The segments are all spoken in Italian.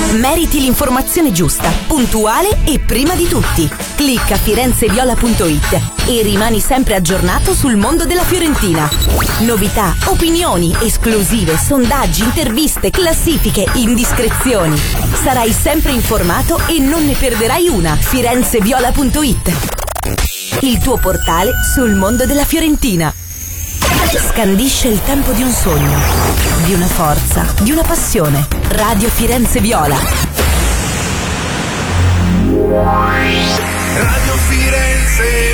Meriti l'informazione giusta, puntuale e prima di tutti. Clicca firenzeviola.it e rimani sempre aggiornato sul mondo della Fiorentina. Novità, opinioni, esclusive, sondaggi, interviste, classifiche, indiscrezioni. Sarai sempre informato e non ne perderai una. firenzeviola.it, il tuo portale sul mondo della Fiorentina. Scandisce il tempo di un sogno, di una forza, di una passione. Radio Firenze Viola. Radio Firenze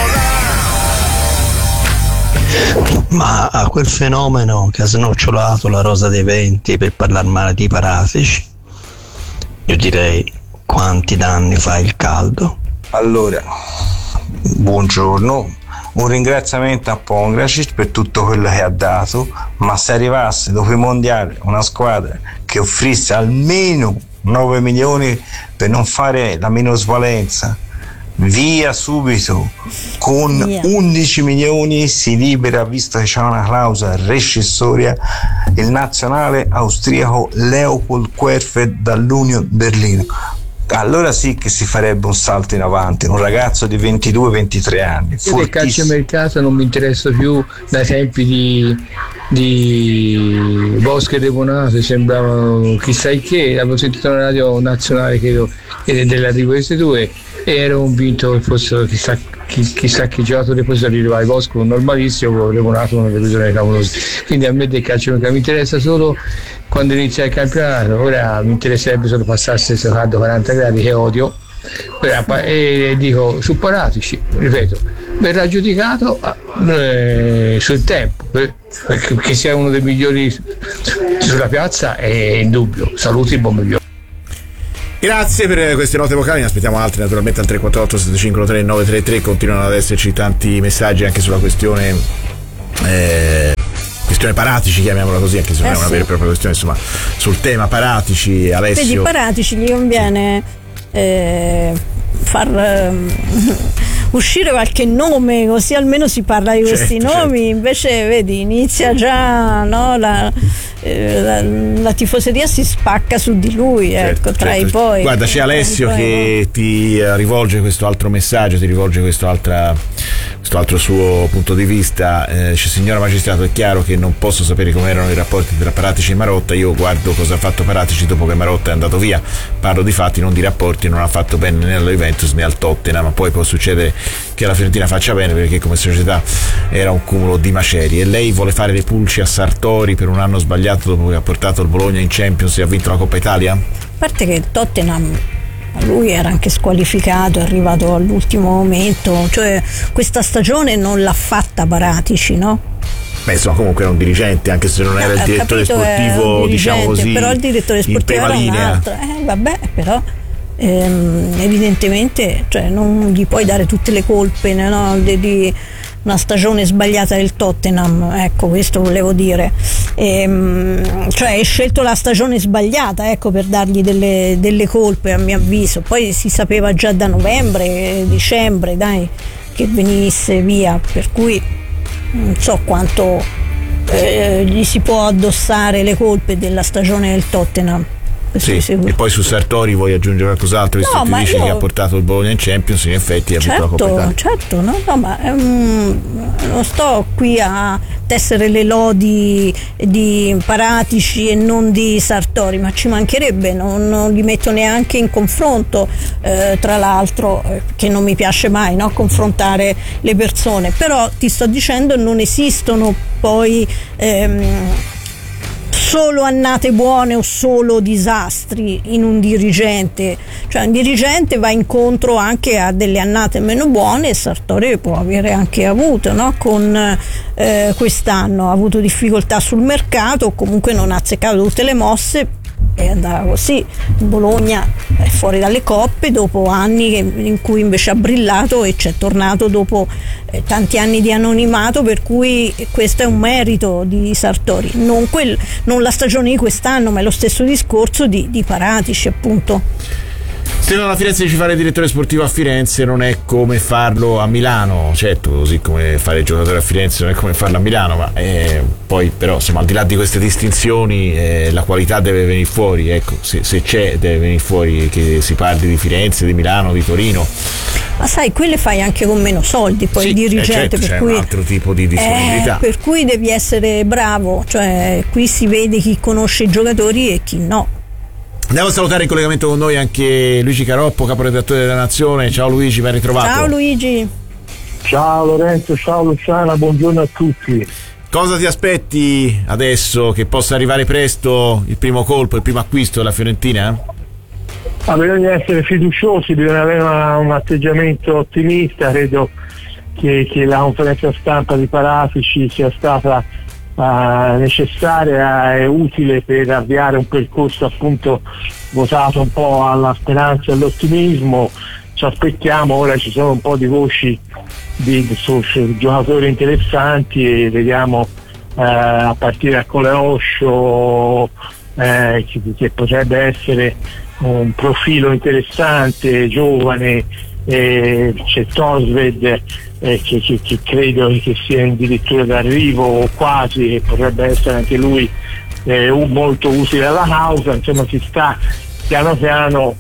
Viola. Ma a quel fenomeno che ha snocciolato la Rosa dei Venti per parlare male di Paratici, io direi: quanti danni fa il caldo? Allora, buongiorno. Un ringraziamento a Pongracic per tutto quello che ha dato, ma se arrivasse dopo i mondiali una squadra che offrisse almeno 9 milioni per non fare la minusvalenza, via subito, con 11 milioni si libera, visto che c'è una clausola rescissoria, il nazionale austriaco Leopold Querfeld dall'Union Berlino. Allora sì che si farebbe un salto in avanti, un ragazzo di 22-23 anni. Io del calciomercato non mi interessa più dai tempi di Bosco e De Bonato, sembravano chissà che. Avevo sentito una radio nazionale, credo, dell'arrivo di questi due, e ero convinto che fossero chissà che giocatori fossero arrivati. Bosco normalissimo, De Bonato una delusione clamorosa. Quindi a me del calciomercato mi interessa solo quando inizia il campionato. Ora mi interesserebbe solo passasse questo caldo 40 gradi che odio, e dico su Paratici, ripeto, verrà giudicato sul tempo, che sia uno dei migliori sulla piazza è indubbio. Saluti e buon milione. Grazie per queste note vocali, ne aspettiamo altre naturalmente al 348 7513 933. Continuano ad esserci tanti messaggi anche sulla questione Paratici, chiamiamola così, anche se non è una vera e propria questione, insomma, sul tema Paratici. Alessio, vedi, Paratici gli conviene far uscire qualche nome, così almeno si parla di questi nomi. Invece vedi, inizia già, no, la tifoseria si spacca su di lui, ecco, tra i poi. Guarda, c'è Alessio che ti rivolge questo altro messaggio, ti rivolge questo altro suo punto di vista. Signora magistrato, è chiaro che non posso sapere come erano i rapporti tra Paratici e Marotta. Io guardo cosa ha fatto Paratici dopo che Marotta è andato via, parlo di fatti, non di rapporti. Non ha fatto bene né alla Juventus né al Tottenham, ma poi può succedere che la Fiorentina faccia bene, perché come società era un cumulo di macerie. E lei vuole fare le pulci a Sartori per un anno sbagliato dopo che ha portato il Bologna in Champions e ha vinto la Coppa Italia? A parte che il Tottenham, lui era anche squalificato, è arrivato all'ultimo momento, cioè questa stagione non l'ha fatta Paratici, no? Beh, insomma, comunque era un dirigente, anche se non era il direttore sportivo, diciamo così, però il direttore sportivo era un altro. Vabbè, però evidentemente, cioè, non gli puoi dare tutte le colpe, no, di una stagione sbagliata del Tottenham, ecco, questo volevo dire. Cioè, hai scelto la stagione sbagliata, ecco, per dargli delle colpe, a mio avviso. Poi si sapeva già da novembre, dicembre, dai, che venisse via, per cui non so quanto gli si può addossare le colpe della stagione del Tottenham. Sì, e poi su Sartori vuoi aggiungere qualcos'altro? Visto che tu dici che ha portato il Bologna in Champions, in effetti ha avuto la Coppa Italia. Certo, no, ma non sto qui a tessere le lodi di Paratici e non di Sartori, ma ci mancherebbe, non li metto neanche in confronto, tra l'altro, che non mi piace mai, no, confrontare le persone, però ti sto dicendo non esistono poi solo annate buone o solo disastri in un dirigente. Cioè un dirigente va incontro anche a delle annate meno buone, e Sartori può avere anche avuto, no? Con quest'anno ha avuto difficoltà sul mercato, o comunque non ha azzeccato tutte le mosse, e andava così. Il Bologna è fuori dalle coppe dopo anni in cui invece ha brillato, e c'è tornato dopo tanti anni di anonimato, per cui questo è un merito di Sartori, non la stagione di quest'anno, ma è lo stesso discorso di Paratici, appunto. Stefano da Firenze dice: fare il direttore sportivo a Firenze non è come farlo a Milano. Certo, così come fare il giocatore a Firenze non è come farlo a Milano, ma poi però insomma, al di là di queste distinzioni, la qualità deve venire fuori, ecco, se c'è deve venire fuori, che si parli di Firenze, di Milano, di Torino. Ma sai, quelle fai anche con meno soldi, poi il dirigente, certo, per c'è cui un altro tipo di disponibilità. Per cui devi essere bravo, cioè qui si vede chi conosce i giocatori e chi no. Andiamo a salutare in collegamento con noi anche Luigi Caroppo, caporedattore della Nazione. Ciao Luigi, ben ritrovato. Ciao Luigi. Ciao Lorenzo, ciao Luciana, buongiorno a tutti. Cosa ti aspetti adesso, che possa arrivare presto il primo colpo, il primo acquisto della Fiorentina? Ma bisogna essere fiduciosi, bisogna avere un atteggiamento ottimista. Credo che la conferenza stampa di Paratici sia stata necessaria e utile per avviare un percorso appunto votato un po' alla speranza e all'ottimismo. Ci aspettiamo, ora ci sono un po' di voci su giocatori interessanti e vediamo a partire da Coleoscio che potrebbe essere un profilo interessante, giovane, c'è Tosved che credo che sia addirittura d'arrivo o quasi, e potrebbe essere anche lui molto utile alla causa. Insomma, si sta piano piano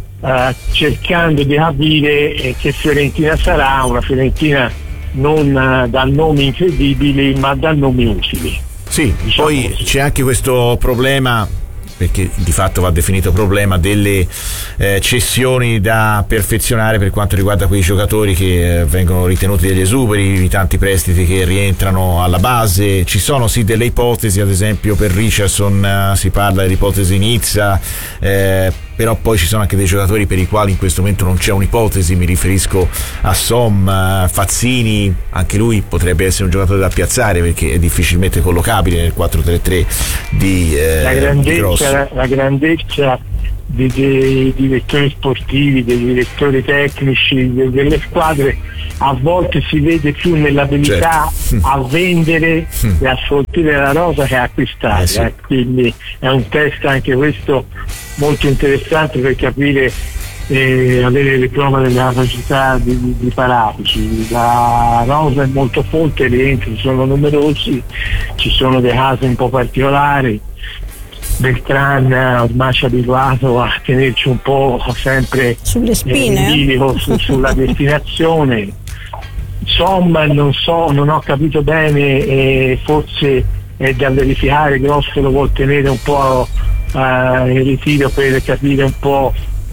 cercando di capire che Fiorentina sarà, una Fiorentina non da nomi incredibili ma da nomi utili. Sì, diciamo poi così. C'è anche questo problema, perché di fatto va definito problema, delle cessioni da perfezionare per quanto riguarda quei giocatori che vengono ritenuti degli esuberi, i tanti prestiti che rientrano alla base. Ci sono sì delle ipotesi, ad esempio per Richardson si parla dell'ipotesi Nizza, però poi ci sono anche dei giocatori per i quali in questo momento non c'è un'ipotesi. Mi riferisco a Fazzini, anche lui potrebbe essere un giocatore da piazzare perché è difficilmente collocabile nel 4-3-3 di Grosso. La grandezza dei direttori sportivi, dei direttori tecnici delle squadre a volte si vede più nell'abilità a vendere e a sfoltire la rosa che a acquistare, sì. Quindi è un test anche questo molto interessante per capire avere le prove delle capacità di Paratici. La rosa è molto forte, i rientri sono numerosi, ci sono dei casi un po' particolari. Beltran ormai ci ha abituato a tenerci un po' sempre sulle spine, in bilico sulla destinazione. Insomma, non ho capito bene, forse è da verificare. Grosso lo vuol tenere un po' in ritiro per capire un po'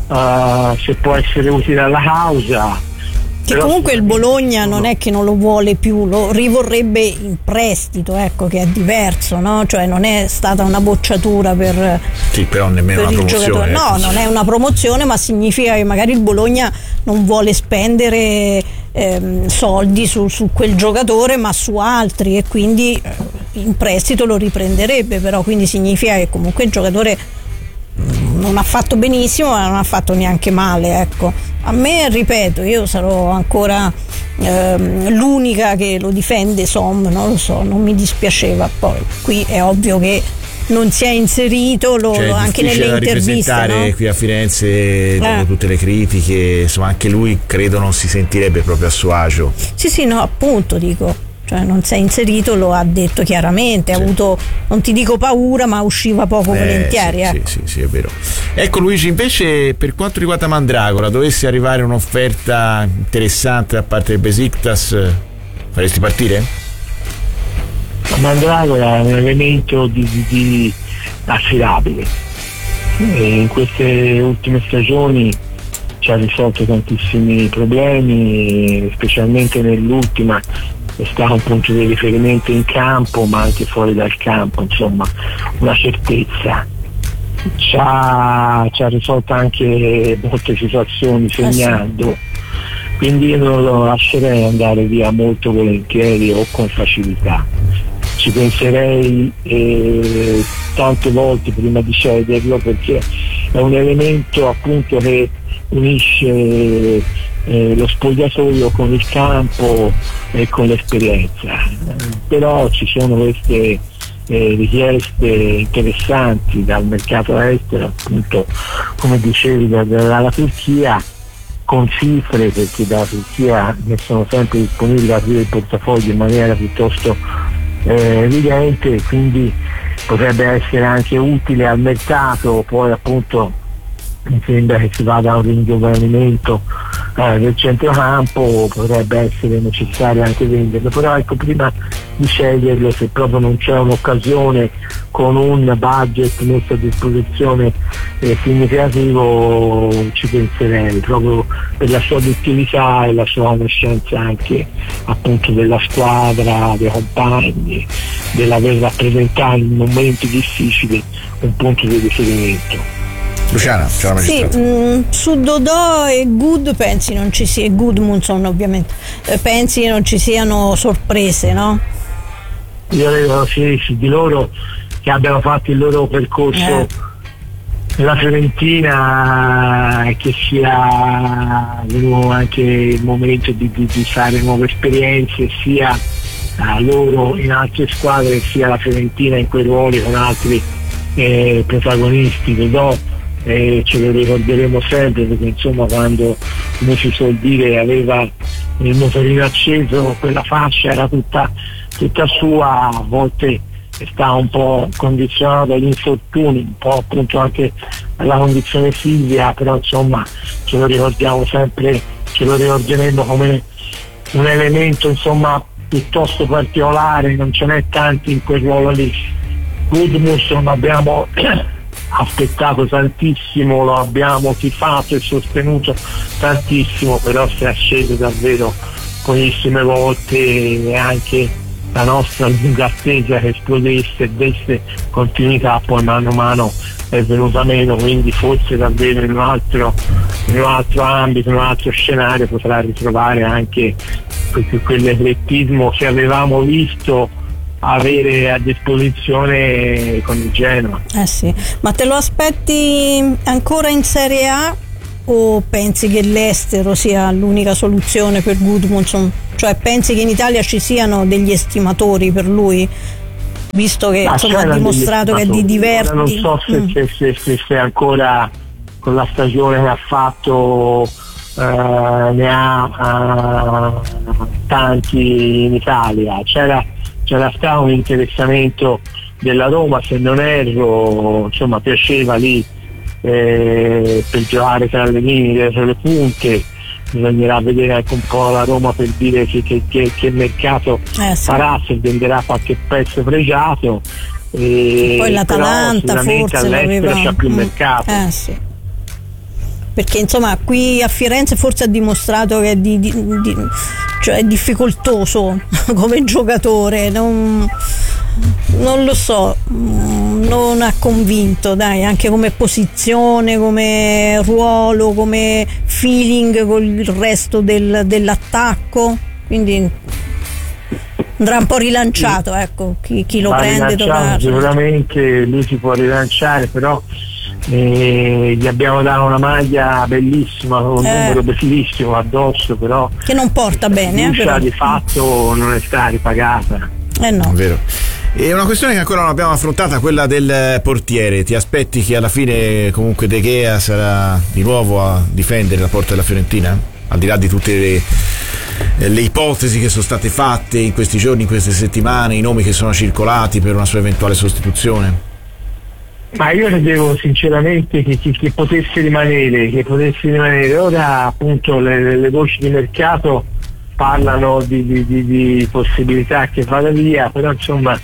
se può essere utile alla causa. Che comunque il Bologna non è che non lo vuole più, lo rivorrebbe in prestito, ecco, che è diverso, no? Cioè non è stata una bocciatura per sì, però nemmeno una promozione. No, non è una promozione, ma significa che magari il Bologna non vuole spendere soldi su quel giocatore ma su altri, e quindi in prestito lo riprenderebbe. Però quindi significa che comunque il giocatore non ha fatto benissimo ma non ha fatto neanche male, ecco. A me, ripeto, io sarò ancora l'unica che lo difende, non lo so, non mi dispiaceva. Poi qui è ovvio che non si è inserito anche nelle interviste, no? Qui a Firenze dopo tutte le critiche, insomma anche lui credo non si sentirebbe proprio a suo agio. Sì, no, appunto dico, cioè non si è inserito, lo ha detto chiaramente, ha avuto, non ti dico paura, ma usciva poco volentieri. Sì, è vero. Ecco Luigi, invece per quanto riguarda Mandragora, dovesse arrivare un'offerta interessante da parte del Besiktas, faresti partire? Mandragora è un elemento di affidabile, in queste ultime stagioni ci ha risolto tantissimi problemi, specialmente nell'ultima è stato un punto di riferimento in campo ma anche fuori dal campo, insomma una certezza. Ci ha risolto anche molte situazioni segnando, quindi io non lo lascerei andare via molto volentieri o con facilità. Ci penserei tante volte prima di cederlo, perché è un elemento appunto che unisce lo spogliatoio con il campo e con l'esperienza. Però ci sono queste richieste interessanti dal mercato estero, appunto come dicevi dalla Turchia, con cifre, perché dalla Turchia ne sono sempre disponibili a aprire il portafoglio in maniera piuttosto evidente, quindi potrebbe essere anche utile al mercato. Poi appunto mi sembra che si vada a un ringiovanimento del centrocampo, potrebbe essere necessario anche venderlo, però ecco, prima di sceglierlo, se proprio non c'è un'occasione con un budget messo a disposizione significativo, ci penserei, proprio per la sua obiettività e la sua conoscenza anche appunto della squadra, dei compagni, dell'aver rappresentato in momenti difficili un punto di riferimento. Luciana, ciao. Sì, su Dodò e Good pensi non ci sia, Gudmundsson ovviamente, pensi che non ci siano sorprese, no? Io vedo sì, di loro che abbiano fatto il loro percorso nella Fiorentina, e che sia anche il momento di fare nuove esperienze, sia loro in altre squadre, sia la Fiorentina in quei ruoli con altri protagonisti. Dodò ce lo ricorderemo sempre, perché insomma quando, come si suol dire, aveva il motorino acceso, quella fascia era tutta sua, a volte sta un po' condizionato dagli infortuni, un po' appunto anche alla condizione fisica, però insomma ce lo ricordiamo sempre, ce lo ricorderemo come un elemento insomma piuttosto particolare, non ce n'è tanti in quel ruolo lì. Gudmundsson abbiamo aspettato tantissimo, lo abbiamo tifato e sostenuto tantissimo, però si è sceso davvero pochissime volte, e anche la nostra lunga attesa che esplodesse e desse continuità poi mano a mano è venuta meno, quindi forse davvero in un altro ambito, in un altro scenario potrà ritrovare anche quell'eclettismo che avevamo visto avere a disposizione con il Genoa. Sì, ma te lo aspetti ancora in Serie A o pensi che l'estero sia l'unica soluzione per Gudmundsson? Cioè pensi che in Italia ci siano degli estimatori per lui, visto che insomma ha dimostrato che è di diverti? Non so se ancora con la stagione che ha fatto ne ha tanti in Italia. C'era stato un interessamento della Roma, se non erro, insomma piaceva lì per giocare tra le linee, tra le punte. Bisognerà vedere anche un po' la Roma per dire che mercato farà, se venderà qualche pezzo pregiato, poi l'Atalanta forse all'estero c'ha più mercato. Sì. Perché insomma qui a Firenze forse ha dimostrato che cioè è difficoltoso come giocatore, non lo so, non ha convinto, dai, anche come posizione, come ruolo, come feeling con il resto dell'attacco, quindi andrà un po' rilanciato, ecco, chi lo prende dovrà. Sicuramente lui si può rilanciare, però gli abbiamo dato una maglia bellissima con un numero bellissimo addosso, però che non porta bene, però di fatto non è stata ripagata. No. È vero. E una questione che ancora non abbiamo affrontata, quella del portiere. Ti aspetti che alla fine comunque De Gea sarà di nuovo a difendere la porta della Fiorentina? Al di là di tutte le ipotesi che sono state fatte in questi giorni, in queste settimane, i nomi che sono circolati per una sua eventuale sostituzione? Ma io credevo sinceramente che potesse rimanere. Ora appunto le voci di mercato parlano di possibilità che vada via, però insomma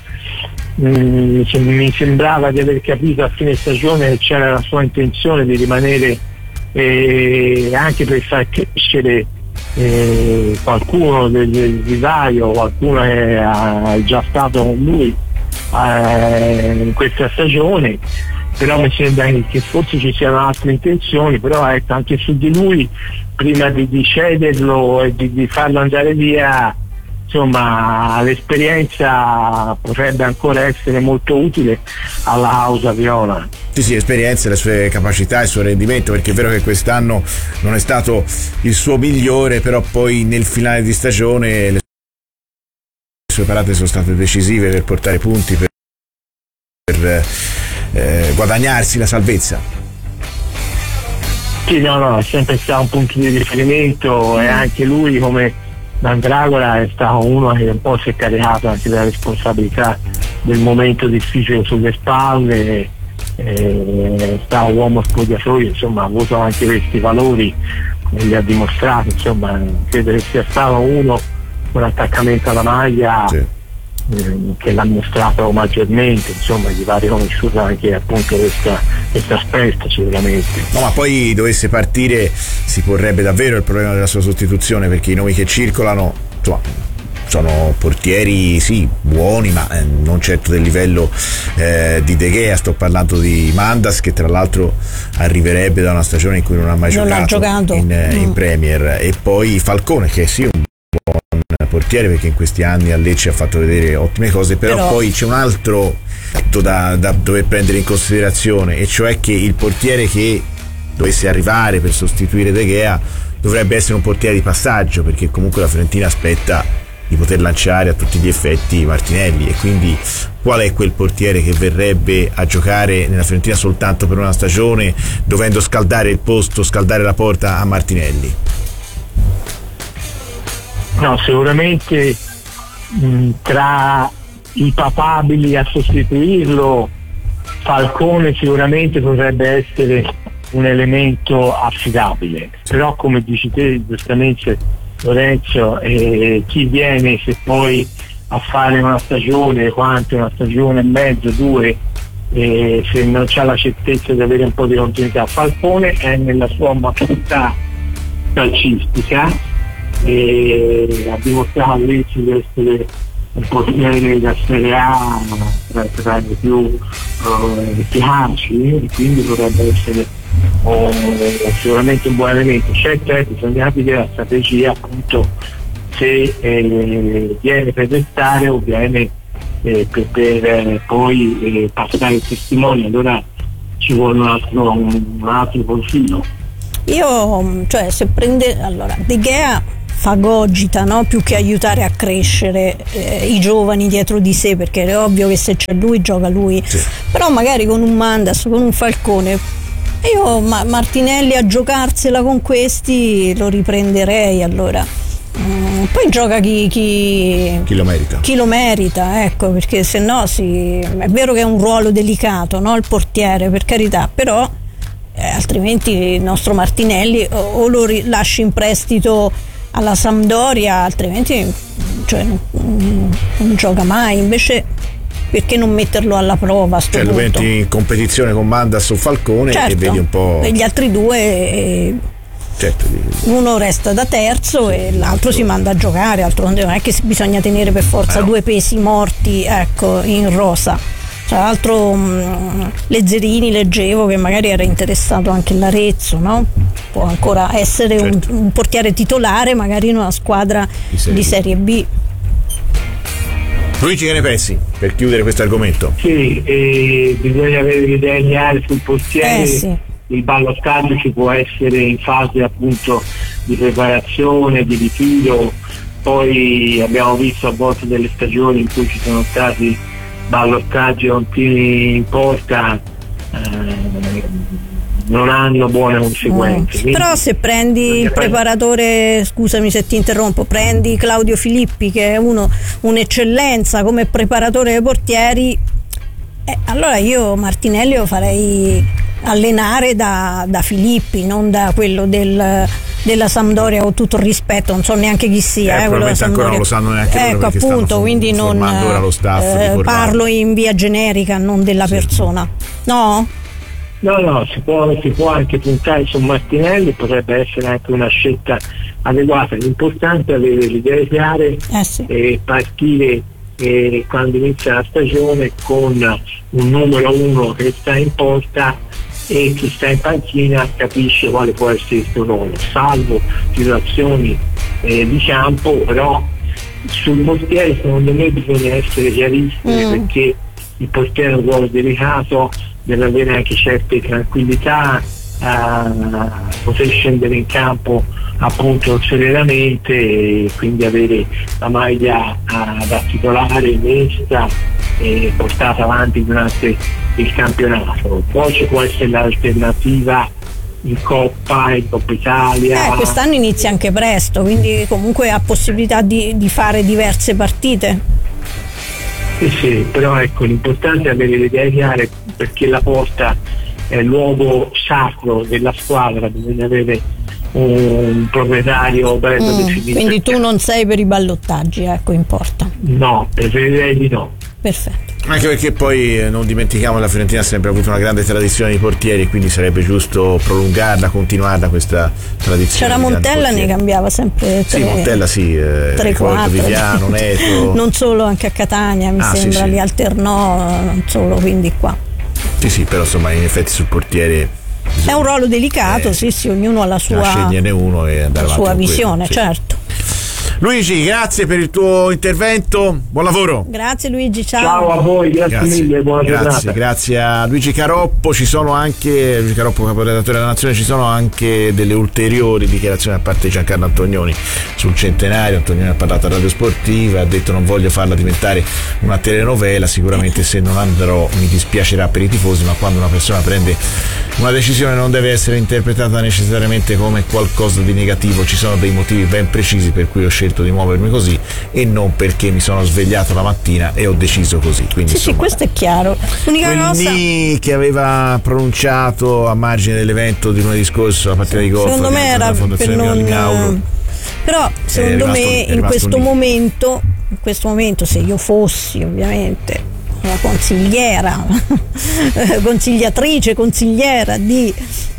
mi sembrava di aver capito a fine stagione che c'era la sua intenzione di rimanere, anche per far crescere qualcuno del vivaio, qualcuno che è già stato con lui in questa stagione, però mi sembra che forse ci siano altre intenzioni, però ecco, anche su di lui, prima di cederlo e di farlo andare via, insomma l'esperienza potrebbe ancora essere molto utile alla causa viola. Sì, esperienze, le sue capacità, il suo rendimento, perché è vero che quest'anno non è stato il suo migliore, però poi nel finale di stagione le sue parate sono state decisive per portare punti, per guadagnarsi la salvezza. Sì, no, è sempre stato un punto di riferimento, e anche lui, come Mandragola, è stato uno che un po' si è caricato anche della responsabilità del momento difficile sulle spalle, è stato uomo spogliatoio, insomma ha avuto anche questi valori, li ha dimostrato, insomma credo che sia stato uno con attaccamento alla maglia, sì, che l'ha mostrato maggiormente, insomma gli va riconosciuto anche appunto questo aspetto sicuramente. No, ma poi dovesse partire si porrebbe davvero il problema della sua sostituzione, perché i nomi che circolano, insomma, sono portieri sì buoni, ma non certo del livello di De Gea. Sto parlando di Mandas, che tra l'altro arriverebbe da una stagione in cui non ha mai giocato in Premier, e poi Falcone, che sì un buon portiere, perché in questi anni a Lecce ha fatto vedere ottime cose, però poi c'è un altro fatto da dover prendere in considerazione, e cioè che il portiere che dovesse arrivare per sostituire De Gea dovrebbe essere un portiere di passaggio, perché comunque la Fiorentina aspetta di poter lanciare a tutti gli effetti Martinelli, e quindi qual è quel portiere che verrebbe a giocare nella Fiorentina soltanto per una stagione, dovendo scaldare il posto, scaldare la porta a Martinelli? No, sicuramente tra i papabili a sostituirlo, Falcone sicuramente potrebbe essere un elemento affidabile, però come dici te giustamente Lorenzo, chi viene se poi a fare una stagione, quanto una stagione e mezzo, due, se non c'ha la certezza di avere un po' di continuità. Falcone è nella sua maturità calcistica e ha dimostrato di essere un portiere da Serie A tra i più efficaci, e quindi potrebbe essere sicuramente un buon elemento. Certo bisogna capire la strategia, appunto, se viene per restare o viene per poi passare il testimone, allora ci vuole un altro profilo. Io, cioè, se prende, allora, De Gea fagogita, no? Più che aiutare a crescere i giovani dietro di sé, perché è ovvio che se c'è lui gioca lui, sì, però magari con un Mandas, con un Falcone, io Martinelli a giocarsela con questi lo riprenderei, allora poi gioca chi lo merita, ecco, perché se no è vero che è un ruolo delicato, no? Il portiere, per carità, però altrimenti il nostro Martinelli o lo lasci in prestito alla Sampdoria, altrimenti non gioca mai. Invece perché non metterlo alla prova a sto punto? Lo metti in competizione con Mandas o Falcone, certo, e vedi un po'. E gli altri due certo, uno resta da terzo, sì, e l'altro si manda a giocare. Altronde non è che bisogna tenere per forza due pesi morti, ecco, in rosa. Tra l'altro Lezzerini, leggevo che magari era interessato anche l'Arezzo, no? Può ancora essere, certo, un portiere titolare magari in una squadra di Serie B. Luigi, che ne pensi per chiudere questo argomento? Sì, bisogna avere le idee chiare sul portiere. Sì. Il ballottaggio ci può essere in fase appunto di preparazione, di ritiro, poi abbiamo visto a volte delle stagioni in cui ci sono stati ballottaggi continui in porta, non hanno buone conseguenze. Però se prendi il preparatore, scusami se ti interrompo, prendi Claudio Filippi, che è un'eccellenza come preparatore dei portieri, allora io Martinelli lo farei allenare da Filippi, non da quello della Sampdoria, con tutto il rispetto, non so neanche chi sia, probabilmente ancora non lo sanno neanche loro, ecco, appunto, quindi non lo staff, parlo in via generica, non della persona. No, si può anche puntare su Martinelli, potrebbe essere anche una scelta adeguata. L'importante è avere le idee chiare, sì, e partire quando inizia la stagione con un numero uno che sta in porta, e chi sta in panchina capisce quale può essere il suo ruolo, salvo situazioni di campo. Però sul portiere secondo me bisogna essere chiarissimi, perché il portiere è un ruolo delicato, deve avere anche certe tranquillità, poter scendere in campo appunto serenamente e quindi avere la maglia da titolare messa e portata avanti durante il campionato. Poi ci può essere l'alternativa in Coppa Italia. Quest'anno inizia anche presto, quindi comunque ha possibilità di fare diverse partite. Sì, però ecco, l'importante è avere le idee chiare, perché la porta è il luogo sacro della squadra, bisogna avere un proprietario bello definito. Quindi tu non sei per i ballottaggi, ecco, importa. No, preferirei di no. Perfetto. Anche perché poi non dimentichiamo che la Fiorentina ha sempre avuto una grande tradizione di portieri, quindi sarebbe giusto prolungarla, continuarla questa tradizione. C'era Montella, ne cambiava sempre tre. Sì, Montella sì, 3-4 Viviano, Neto. Non solo, anche a Catania mi sembra, sì. li alternò, non solo, quindi qua. Sì, però insomma in effetti sul portiere è un ruolo delicato, sì, ognuno ha la sua, sceglierne uno e andare la avanti sua con visione, quello, sì. certo. Luigi, grazie per il tuo intervento, buon lavoro. Grazie Luigi, ciao. Ciao a voi, grazie mille, buona giornata. Grazie a Luigi Caroppo. Ci sono anche Luigi Caroppo, caporedattore della Nazione, ci sono anche delle ulteriori dichiarazioni da parte di Giancarlo Antonioni sul centenario. Antonioni ha parlato a Radio Sportiva, ha detto non voglio farla diventare una telenovela, sicuramente se non andrò mi dispiacerà per i tifosi, ma quando una persona prende una decisione non deve essere interpretata necessariamente come qualcosa di negativo, ci sono dei motivi ben precisi per cui ho scelto di muovermi così e non perché mi sono svegliato la mattina e ho deciso così. Quindi, sì, questo è chiaro. L'unica cosa che aveva pronunciato a margine dell'evento di lunedì scorso la partita di golf, secondo me era per non, però secondo me in questo momento, se io fossi ovviamente una consigliera di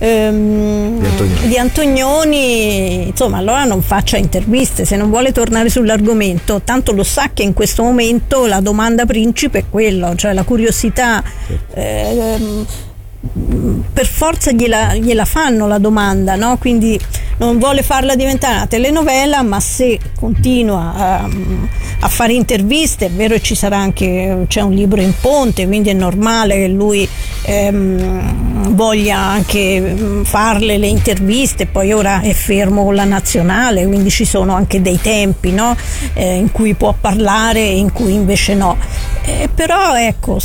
Antonioni, insomma, allora non faccia interviste, se non vuole tornare sull'argomento, tanto lo sa che in questo momento la domanda principe è quello, cioè la curiosità, per forza gliela fanno la domanda, no? Quindi non vuole farla diventare una telenovela, ma se continua a fare interviste, è vero che c'è un libro in ponte, quindi è normale che lui voglia anche farle le interviste, poi ora è fermo con la nazionale, quindi ci sono anche dei tempi, no? In cui può parlare e in cui invece no. Però ecco,